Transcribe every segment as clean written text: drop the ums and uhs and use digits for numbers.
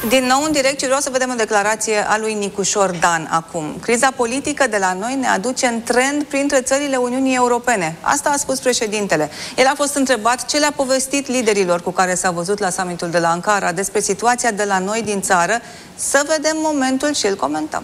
Din nou în direct și vreau să vedem o declarație a lui Nicușor Dan acum. Criza politică de la noi ne aduce în trend printre țările Uniunii Europene. Asta a spus președintele. El a fost întrebat ce le-a povestit liderilor cu care s-a văzut la summitul de la Ankara despre situația de la noi din țară. Să vedem momentul și îl comentăm.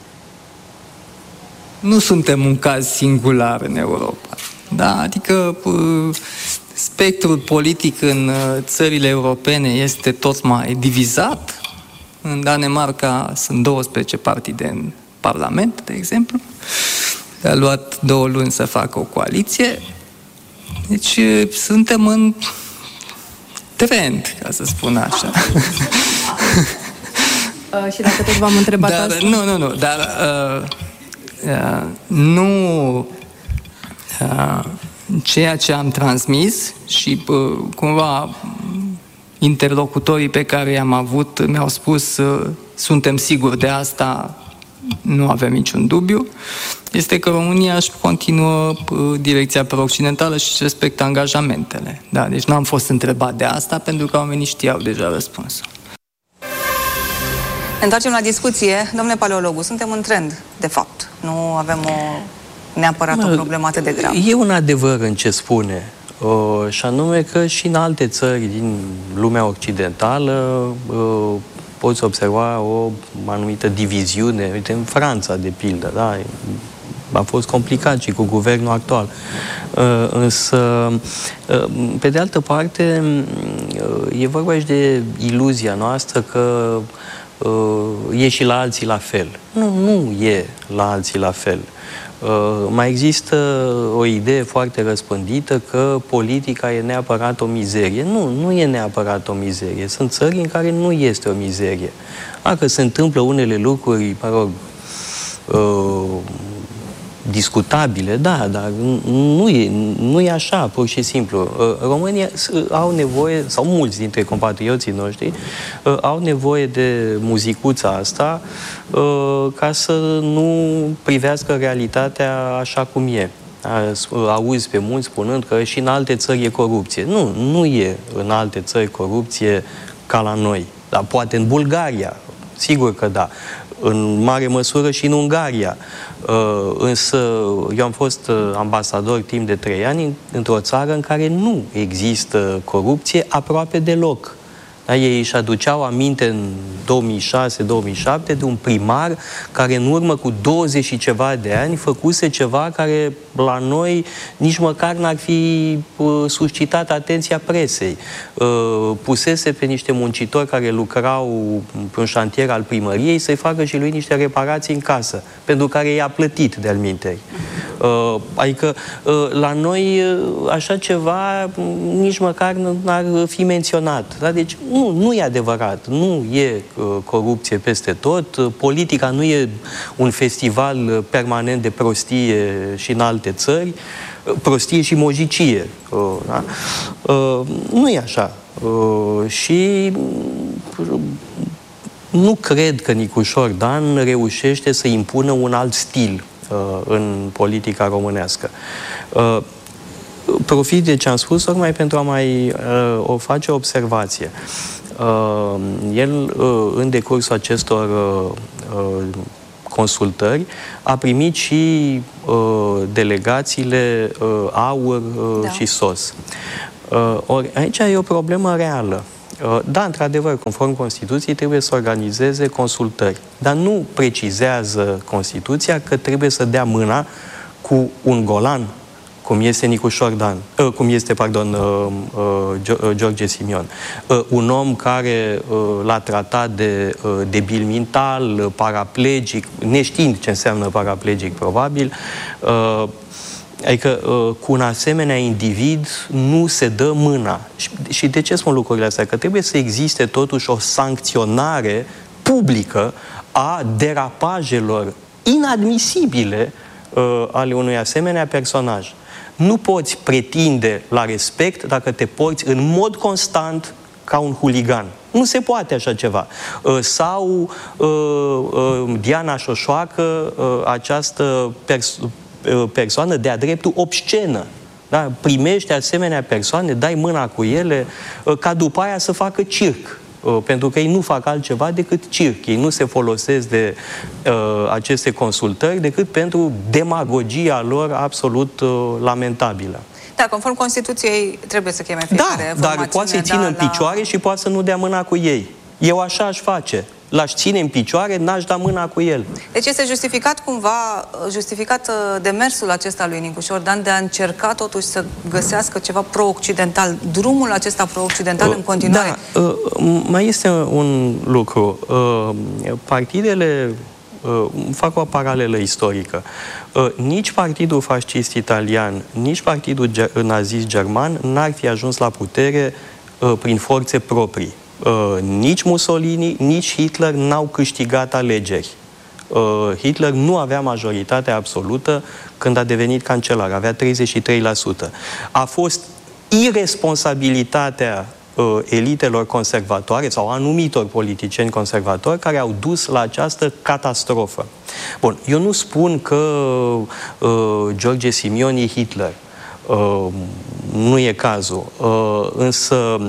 Nu suntem un caz singular în Europa. Da? Adică spectrul politic în țările europene este tot mai divizat. În Danemarca sunt 12 partide în Parlament, de exemplu. A luat 2 luni să facă o coaliție. Deci suntem în trend, ca să spun așa. Și dacă tot v-am întrebat dar, asta... Nu, dar nu ceea ce am transmis și cumva interlocutorii pe care i-am avut mi-au spus suntem siguri de asta, nu avem niciun dubiu, este că România își continuă direcția pro-occidentală și își respectă angajamentele. Da, deci nu am fost întrebat de asta pentru că oamenii știau deja răspunsul. Ne întoarcem la discuție. Domnule paleologu, suntem în trend, de fapt. Nu avem neapărat o problemă atât de gravă. E un adevăr în ce spune. Și anume că și în alte țări din lumea occidentală poți observa o anumită diviziune. Uite, în Franța, de pildă, da? A fost complicat și cu guvernul actual. Însă, pe de altă parte, e vorba și de iluzia noastră că e și la alții la fel. Nu e la alții la fel. Mai există o idee foarte răspândită că politica e neapărat o mizerie. Nu e neapărat o mizerie. Sunt țări în care nu este o mizerie. Dacă se întâmplă unele lucruri, mă rog, discutabile, da, dar nu e așa, pur și simplu. România au nevoie, sau mulți dintre compatrioții noștri, au nevoie de muzicuța asta ca să nu privească realitatea așa cum e. Auzi pe mulți spunând că și în alte țări e corupție. Nu e în alte țări corupție ca la noi. Dar poate în Bulgaria, sigur că da. În mare măsură și în Ungaria. Însă eu am fost ambasador timp de 3 ani într-o țară în care nu există corupție aproape deloc. Da, ei își aduceau aminte în 2006-2007 de un primar care în urmă cu 20 și ceva de ani făcuse ceva care la noi nici măcar n-ar fi suscitat atenția presei. Pusese pe niște muncitori care lucrau pe un șantier al primăriei să-i facă și lui niște reparații în casă, pentru care i-a plătit de-al minteri. Adică la noi așa ceva nici măcar n-ar fi menționat. Da? Deci nu e adevărat. Nu e corupție peste tot. Politica nu e un festival permanent de prostie și în alte țări. Prostie și mojicie. Da? Nu e așa. Și nu cred că Nicușor Dan reușește să impună un alt stil în politica românească. Profit de ce am spus, tocmai pentru a mai o face o observație. El, în decursul acestor consultări, a primit și delegațiile AUR și SOS. Ori aici e o problemă reală. Da, într-adevăr, conform Constituției, trebuie să organizeze consultări. Dar nu precizează Constituția că trebuie să dea mâna cu un golan, cum este Nicușor Dan, George Simion. Un om care l-a tratat de debil mental, paraplegic, neștiind ce înseamnă paraplegic, probabil. Adică cu un asemenea individ nu se dă mâna. Și de ce spun lucrurile astea? Că trebuie să existe totuși o sancționare publică a derapajelor inadmisibile ale unui asemenea personaj. Nu poți pretinde la respect dacă te porți în mod constant ca un huligan. Nu se poate așa ceva. Sau Diana Șoșoacă, această persoană de-a dreptul obscenă. Da? Primești asemenea persoane, dai mâna cu ele, ca după aia să facă circ. pentru că ei nu fac altceva decât circ. Ei nu se folosesc de aceste consultări decât pentru demagogia lor absolut lamentabilă. Da, conform Constituției trebuie să cheme fiecare Da, dar poate să-i țină în picioare și poate să nu dea mâna cu ei. Eu așa aș face. L-aș ține în picioare, n-aș da mâna cu el. Deci este justificat cumva, demersul acesta lui Nicușor Dan de a încerca totuși să găsească ceva pro-occidental, drumul acesta pro-occidental în continuare? Da, mai este un lucru. Partidele, fac o paralelă istorică, nici Partidul Fascist Italian, nici Partidul Nazist German n-ar fi ajuns la putere prin forțe proprii. Nici Mussolini, nici Hitler n-au câștigat alegeri. Hitler nu avea majoritatea absolută când a devenit cancelar, avea 33%. A fost irresponsabilitatea elitelor conservatoare sau anumitor politicieni conservatori care au dus la această catastrofă. Bun, eu nu spun că George Simion e Hitler. Nu e cazul. Însă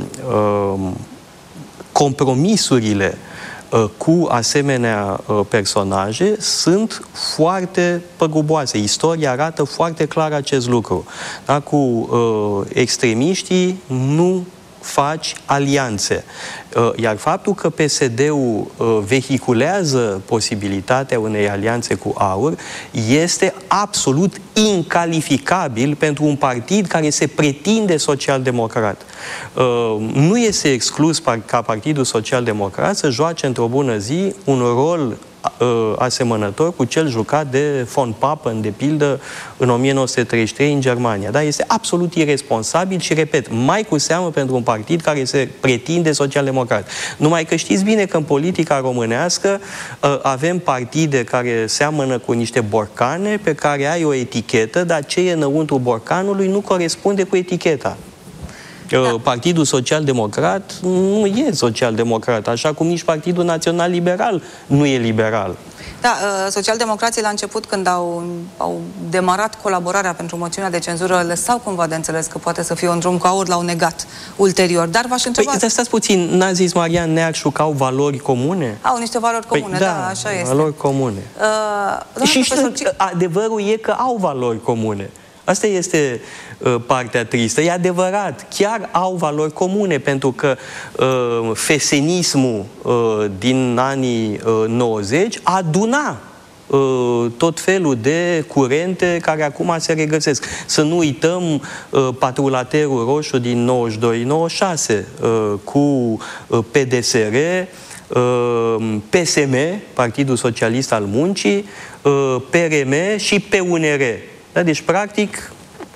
compromisurile cu asemenea personaje sunt foarte păguboase. Istoria arată foarte clar acest lucru. Da? Cu extremiștii nu faci alianțe. Iar faptul că PSD-ul vehiculează posibilitatea unei alianțe cu AUR este absolut incalificabil pentru un partid care se pretinde social-democrat. Nu este exclus ca Partidul Social-Democrat să joace într-o bună zi un rol asemănător cu cel jucat de von Papen, de pildă, în 1933 în Germania. Da? Este absolut irresponsabil și, repet, mai cu seamă pentru un partid care se pretinde social-democrat. Numai că știți bine că în politica românească avem partide care seamănă cu niște borcane pe care ai o etichetă, dar ce e înăuntru borcanului nu corespunde cu eticheta. Da. Partidul Social-Democrat nu e social-democrat, așa cum nici Partidul Național Liberal nu e liberal. Da, socialdemocrații la început, când au demarat colaborarea pentru moțiunea de cenzură, lăsau cumva de înțeles că poate să fie un drum cu AUR, l-au negat ulterior. Dar v-aș întreba... Păi, stați puțin, n-a zis Marian Neacșu că au valori comune? Au niște valori comune, da, așa este. Valori comune. Și adevărul e că au valori comune. Asta este partea tristă. E adevărat, chiar au valori comune, pentru că fesenismul din anii 90 aduna tot felul de curente care acum se regăsesc. Să nu uităm patrulaterul roșu din 92-96 cu PDSR, PSM, Partidul Socialist al Muncii, PRM și PUNR. Da? Deci, practic,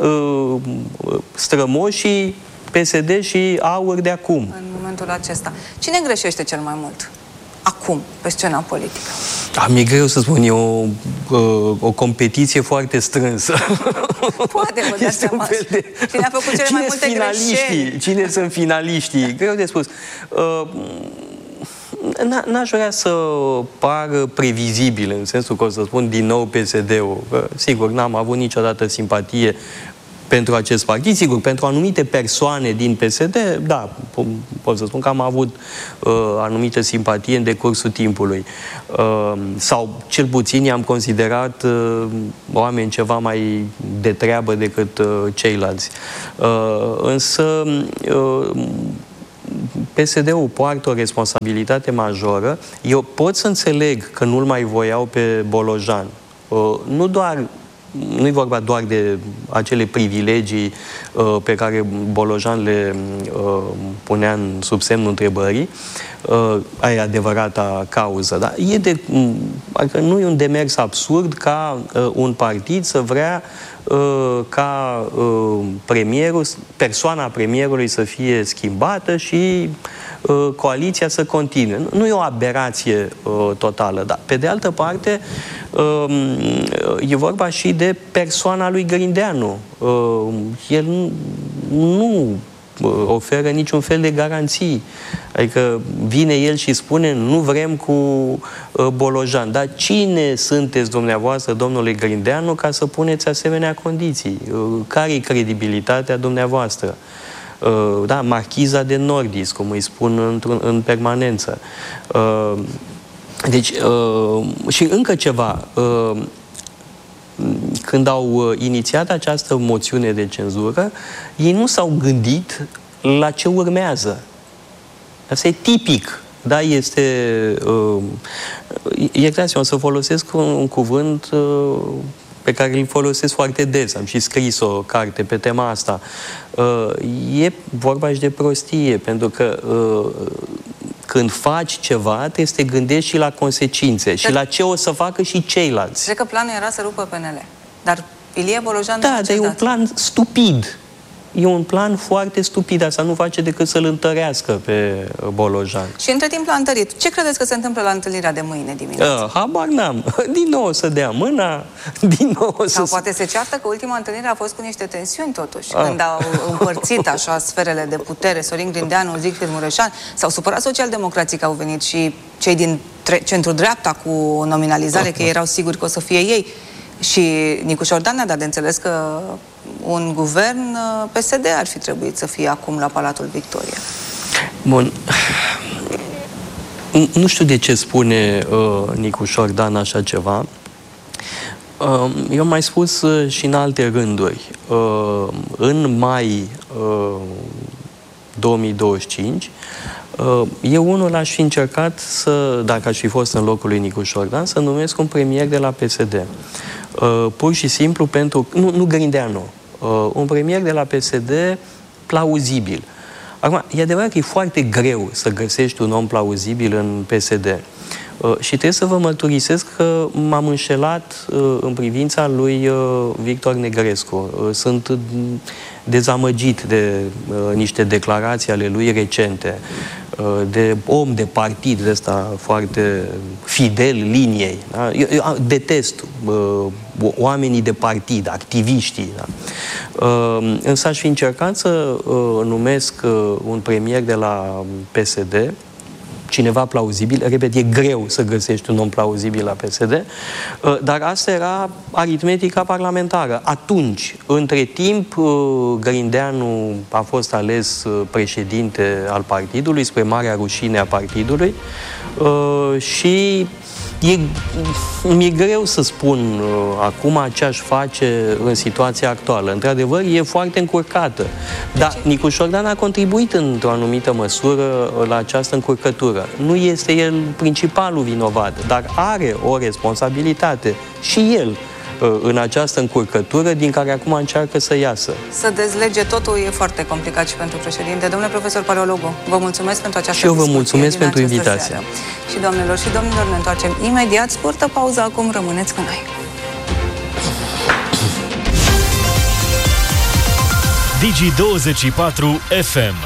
strămoșii PSD și AUR de acum. În momentul acesta. Cine greșește cel mai mult acum, pe scena politică? Mi-e greu să spun, e o competiție foarte strânsă. Poate vă dați seama. Cine a făcut cele mai multe greșeli? Cine sunt finaliștii? Greu de spus. N-aș vrea să par previzibil, în sensul că o să spun din nou PSD-ul. Sigur, n-am avut niciodată simpatie pentru acest partid. Sigur, pentru anumite persoane din PSD, da, pot să spun că am avut anumită simpatie în decursul timpului. Sau, cel puțin, i-am considerat oameni ceva mai de treabă decât ceilalți. Însă... PSD-ul poartă o responsabilitate majoră. Eu pot să înțeleg că nu-l mai voiau pe Bolojan. Nu-i vorba doar de acele privilegii pe care Bolojan le punea sub semnul întrebării. Aia e adevărata cauză. Dar adică nu e un demers absurd ca un partid să vrea ca persoana premierului să fie schimbată și coaliția să continue. Nu e o aberație totală, dar pe de altă parte e vorba și de persoana lui Grindeanu. El nu oferă niciun fel de garanții. Adică vine el și spune nu vrem cu Bolojan. Dar cine sunteți dumneavoastră, domnule Grindeanu, ca să puneți asemenea condiții? Care-i credibilitatea dumneavoastră? da, marchiza de Nordis, cum îi spun în permanență. Deci, și încă ceva, când au inițiat această moțiune de cenzură, ei nu s-au gândit la ce urmează. Asta e tipic. Da, este... iertați-mă, o să folosesc un cuvânt pe care îl folosesc foarte des. Am și scris o carte pe tema asta. E vorba și de prostie, pentru că când faci ceva, trebuie să te gândești și la consecințe și la ce o să facă și ceilalți. Cred că planul era să rupă PNL. Dar Ilie Bolojan... Da, dar e un plan stupid. E un plan foarte stupid. Asta nu face decât să-l întărească pe Bolojan. Și între timp l-a întărit. Ce credeți că se întâmplă la întâlnirea de mâine dimineață? Habar n-am. Din nou o să dea mâna, din nou o să... Sau poate se ceartă că ultima întâlnire a fost cu niște tensiuni, totuși. Când au împărțit așa sferele de putere, Sorin Grindeanu, Siegfried Mureșan, s-au supărat socialdemocrații că au venit și cei din centru-dreapta cu nominalizare, că erau siguri că o să fie ei. Și Nicu Șordan ne-a dat de înțeles că un guvern PSD ar fi trebuit să fie acum la Palatul Victoria. Bun. Nu știu de ce spune Nicu Șordan așa ceva. Eu am mai spus și în alte rânduri. În mai 2025, eu unul aș fi încercat să, dacă aș fi fost în locul lui Nicu Șordan, să numesc un premier de la PSD. Pur și simplu pentru... Nu Grindeanu. Un premier de la PSD plauzibil. Acum, e adevărat că e foarte greu să găsești un om plauzibil în PSD. Și trebuie să vă mărturisesc că m-am înșelat în privința lui Victor Negrescu. Sunt dezamăgit de niște declarații ale lui recente, de om de partid, de ăsta foarte fidel liniei. Da? Eu detest oamenii de partid, activiștii. Da? Însă aș fi încercat să numesc un premier de la PSD, cineva plauzibil. Repet, e greu să găsești un om plauzibil la PSD, dar asta era aritmetica parlamentară. Atunci, între timp, Grindeanu a fost ales președinte al partidului, spre marea rușine a partidului, și mi-e greu să spun acum ce aș face în situația actuală. Într-adevăr, e foarte încurcată. Dar Nicu Șordan a contribuit într-o anumită măsură la această încurcătură. Nu este el principalul vinovat, dar are o responsabilitate și el în această încurcătură din care acum încearcă să iasă. Să dezlege totul e foarte complicat și pentru președinte. Domnule profesor Paleologu, vă mulțumesc pentru această discuție. Și eu vă mulțumesc pentru invitație. Seară. Și doamnelor și domnilor, ne întoarcem imediat. Scurtă pauză acum, rămâneți cu noi. Digi24 FM.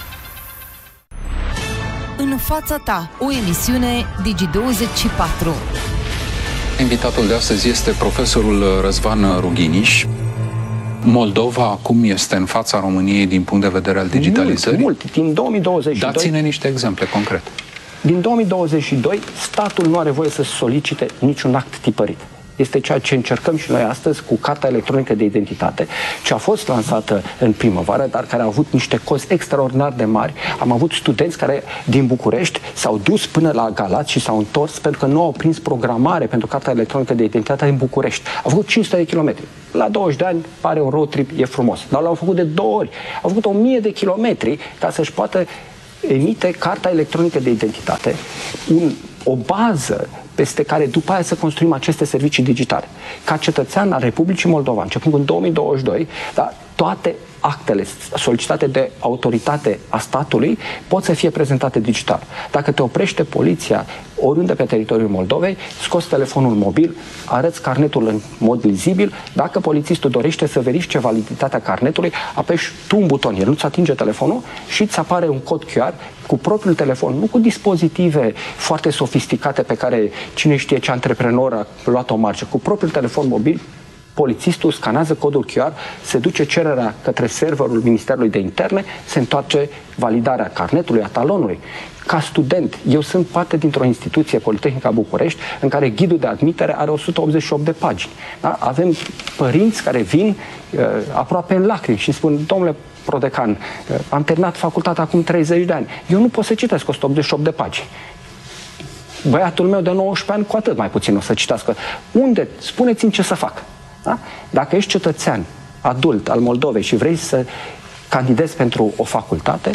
În fața ta, o emisiune Digi24. Invitatul de astăzi este profesorul Răzvan Rughiniș. Moldova acum este în fața României din punct de vedere al digitalizării? Mult. Din 2022... Dați-ne niște exemple concrete. Din 2022, statul nu are voie să solicite niciun act tipărit. Este ceea ce încercăm și noi astăzi cu Carta Electronică de Identitate, ce a fost lansată în primăvară, dar care a avut niște cozi extraordinar de mari. Am avut studenți care din București s-au dus până la Galați și s-au întors pentru că nu au prins programare pentru Carta Electronică de Identitate în București. Au făcut 500 de kilometri. La 20 de ani pare un road trip, e frumos. Dar l-au făcut de 2 ori. Au făcut 1000 de kilometri ca să-și poată emite Carta Electronică de Identitate, o bază peste care după aia să construim aceste servicii digitale. Ca cetățean al Republicii Moldova, începând în 2022, dar toate actele solicitate de autoritate a statului pot să fie prezentate digital. Dacă te oprește poliția oriunde pe teritoriul Moldovei, scoți telefonul mobil, arăți carnetul în mod lizibil. Dacă polițistul dorește să verifice validitatea carnetului, apeși tu un buton, el nu-ți atinge telefonul și îți apare un cod QR cu propriul telefon, nu cu dispozitive foarte sofisticate pe care cine știe ce antreprenor a luat o marge, cu propriul telefon mobil. Polițistul scanează codul QR, se duce cererea către serverul Ministerului de Interne, se întoarce validarea carnetului, a talonului. Ca student, eu sunt parte dintr-o instituție, Politehnica București, în care ghidul de admitere are 188 de pagini. Da? Avem părinți care vin aproape în lacrimi și spun: domnule prodecan. Am terminat facultatea acum 30 de ani. Eu nu pot să citesc 188 de pagini. Băiatul meu de 19 ani cu atât mai puțin o să citească. Unde? Spuneți-mi ce să fac. Da? Dacă ești cetățean adult al Moldovei și vrei să candidezi pentru o facultate,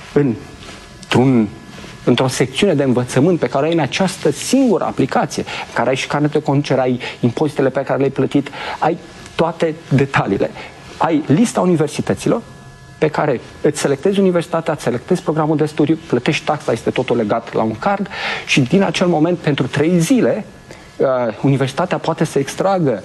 într-o secțiune de învățământ pe care ai în această singură aplicație, care ai și carnetul de conducere, ai impozitele pe care le-ai plătit, ai toate detaliile. Ai lista universităților pe care îți selectezi universitatea, îți selectezi programul de studiu, plătești taxa, este totul legat la un card și din acel moment, pentru 3 zile, universitatea poate să extragă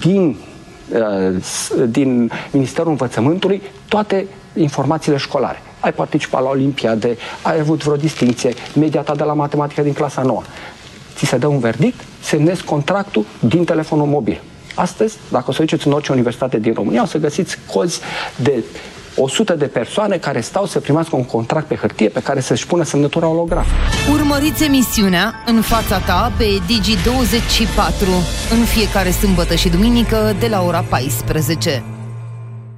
din Ministerul Învățământului toate informațiile școlare. Ai participat la olimpiade, ai avut vreo distinție, media ta de la matematică din clasa 9. Ți se dă un verdict, semnezi contractul din telefonul mobil. Astăzi, dacă o să duceți în orice universitate din România, o să găsiți cozi de 100 de persoane care stau să primească un contract pe hârtie pe care să-și pună semnătura holograf. Urmăriți emisiunea În fața ta pe Digi24 în fiecare sâmbătă și duminică de la ora 14.